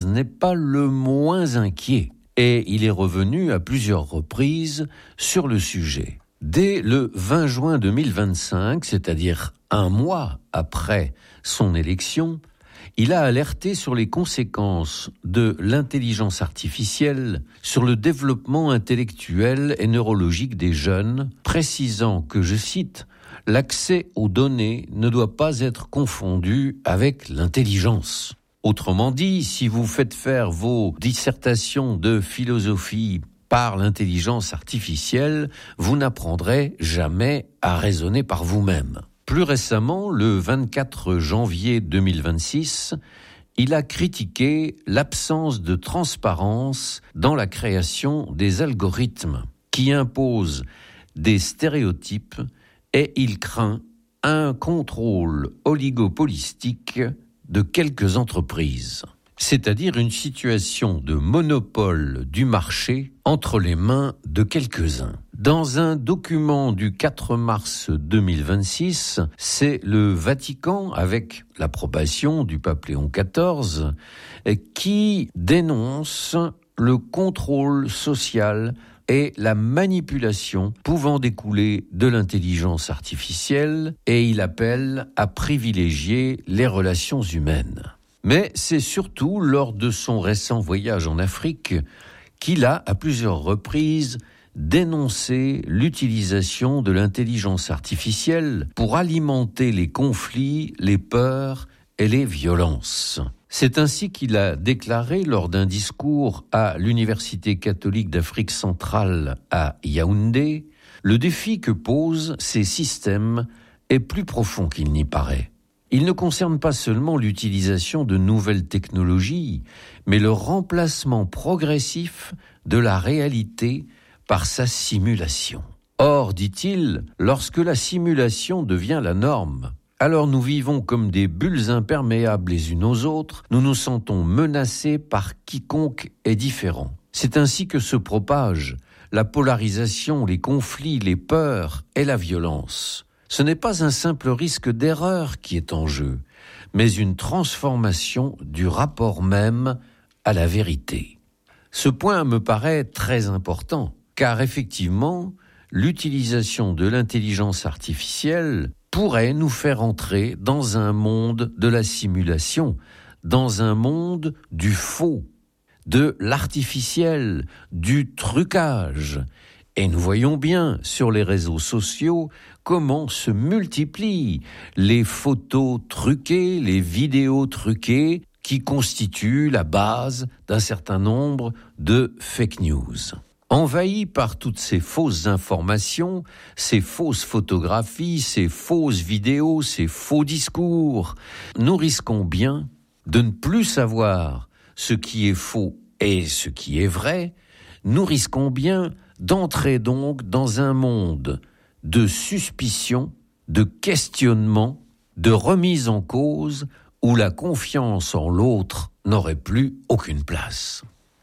n'est pas le moins inquiet et il est revenu à plusieurs reprises sur le sujet. Dès le 20 juin 2025, c'est-à-dire un mois après son élection, il a alerté sur les conséquences de l'intelligence artificielle sur le développement intellectuel et neurologique des jeunes, précisant que, je cite, « l'accès aux données ne doit pas être confondu avec l'intelligence ». Autrement dit, si vous faites faire vos dissertations de philosophie par l'intelligence artificielle, vous n'apprendrez jamais à raisonner par vous-même. Plus récemment, le 24 janvier 2026, il a critiqué l'absence de transparence dans la création des algorithmes qui imposent des stéréotypes et il craint un contrôle oligopolistique de quelques entreprises, c'est-à-dire une situation de monopole du marché entre les mains de quelques-uns. Dans un document du 4 mars 2026, c'est le Vatican, avec l'approbation du pape Léon XIV, qui dénonce le contrôle social et la manipulation pouvant découler de l'intelligence artificielle, et il appelle à privilégier les relations humaines. Mais c'est surtout lors de son récent voyage en Afrique qu'il a, à plusieurs reprises, dénoncé l'utilisation de l'intelligence artificielle pour alimenter les conflits, les peurs et les violences. C'est ainsi qu'il a déclaré lors d'un discours à l'Université catholique d'Afrique centrale à Yaoundé, « Le défi que posent ces systèmes est plus profond qu'il n'y paraît. Il ne concerne pas seulement l'utilisation de nouvelles technologies, mais le remplacement progressif de la réalité par sa simulation. Or, dit-il, lorsque la simulation devient la norme, alors nous vivons comme des bulles imperméables les unes aux autres, nous nous sentons menacés par quiconque est différent. C'est ainsi que se propagent la polarisation, les conflits, les peurs et la violence. Ce n'est pas un simple risque d'erreur qui est en jeu, mais une transformation du rapport même à la vérité. Ce point me paraît très important, car effectivement, l'utilisation de l'intelligence artificielle pourrait nous faire entrer dans un monde de la simulation, dans un monde du faux, de l'artificiel, du trucage. Et nous voyons bien sur les réseaux sociaux comment se multiplient les photos truquées, les vidéos truquées qui constituent la base d'un certain nombre de fake news. Envahis par toutes ces fausses informations, ces fausses photographies, ces fausses vidéos, ces faux discours, nous risquons bien de ne plus savoir ce qui est faux et ce qui est vrai. Nous risquons bien d'entrer donc dans un monde de suspicion, de questionnement, de remise en cause, où la confiance en l'autre n'aurait plus aucune place.